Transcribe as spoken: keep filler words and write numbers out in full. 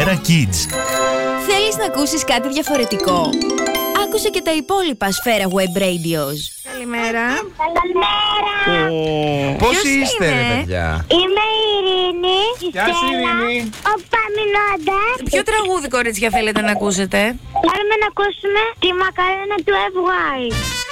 Σφαίρα Kids. Θέλεις να ακούσεις κάτι διαφορετικό? Άκουσε και τα υπόλοιπα Σφαίρα Web Radios. Καλημέρα. Καλημέρα. Πώς Ποιος είστε, είναι? ρε παιδιά? Είμαι η Ειρήνη. Γεια σου, Ειρήνη. Ο Παμινώντας. Ποιο τραγούδι, κορίτσια, θέλετε να ακούσετε? Θέλουμε να ακούσουμε τη μακαρένα του F Y.